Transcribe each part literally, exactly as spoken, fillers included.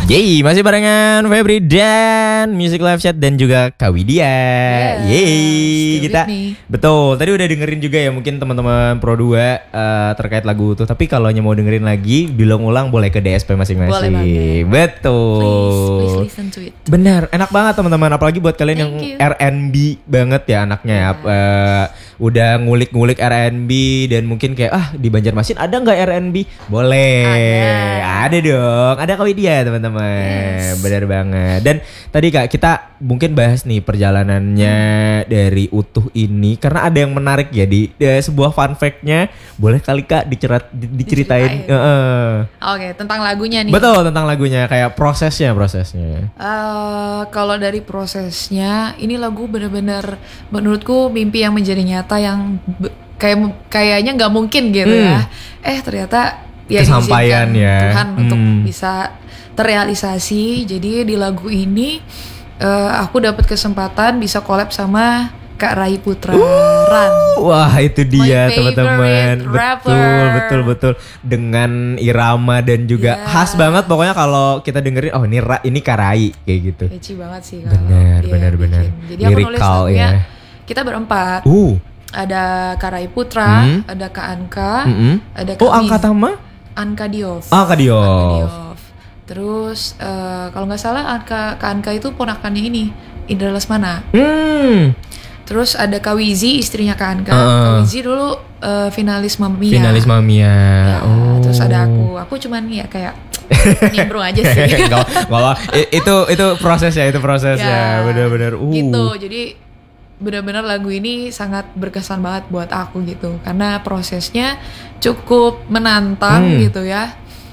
Yeay, masih barengan Febri dan Music Live Chat dan juga Kak Widya. Yeah, Yeay, kita me. betul. Tadi udah dengerin juga ya mungkin teman-teman Pro dua uh, terkait lagu itu. Tapi kalau mau dengerin lagi, diulang-ulang boleh ke D S P masing-masing. Boleh banget. Betul. Please, please listen to it. Benar, enak banget teman-teman. Apalagi buat kalian yang Thank you. R and B banget ya anaknya ya. Uh, udah ngulik-ngulik R and B dan mungkin kayak ah di Banjarmasin ada nggak R and B? Boleh. Ada. Ada dong. Ada Kak Widya teman-teman. Yes. Benar banget. Dan tadi Kak kita mungkin bahas nih perjalanannya hmm. dari Utuh ini karena ada yang menarik ya di, di sebuah fun fact-nya. Boleh kali Kak dicerat, di, diceritain. Diceritain. Uh-uh. Oke, tentang lagunya nih. Betul, tentang lagunya kayak prosesnya prosesnya. Uh, kalau dari prosesnya, ini lagu benar-benar menurutku mimpi yang menjadi nyata yang be- kayak kayaknya nggak mungkin gitu hmm. ya. Eh ternyata ya kesampaian ya Tuhan hmm. untuk bisa terrealisasi. Jadi di lagu ini uh, aku dapat kesempatan bisa collab sama Kak Rai Putra uh, Ran. Wah itu dia My teman-teman. favorite rapper. Betul betul betul dengan irama dan juga Yeah. khas banget pokoknya kalau kita dengerin oh ini Ra, ini Kak Rai kayak gitu. Kece banget sih kalau Benar dia benar benar. bikin. Jadi aku nulis Lyrical lagunya ya. kita berempat. Uh. Ada Kak Rai Putra, Hmm. ada Kak Anka, Mm-hmm. ada Kak Oh Wiz- Angka Tama? Anka Diof. Ah Kak Diof. Anka Diof. Terus uh, kalau nggak salah Anka Kak Anka itu ponakannya ini Indra Lesmana. Hmm. Terus ada Kak Wizi istrinya Kak Anka. Uh. Kak Wizi dulu uh, finalis Mamma Mia. Finalis Mamma Mia. Ya, Oh. Terus ada aku. Aku cuman ya kayak nimbrung aja sih. Gak, gak, itu itu prosesnya itu prosesnya Ya, benar-benar. Uh. Gitu. Jadi benar-benar lagu ini sangat berkesan banget buat aku gitu karena prosesnya cukup menantang Hmm. gitu ya.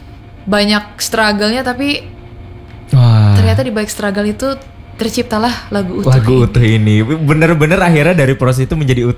Banyak struggle-nya tapi Wah. ternyata di balik struggle itu terciptalah lagu Utuh Lagu ini. Utuh ini bener-bener akhirnya dari proses itu menjadi utuh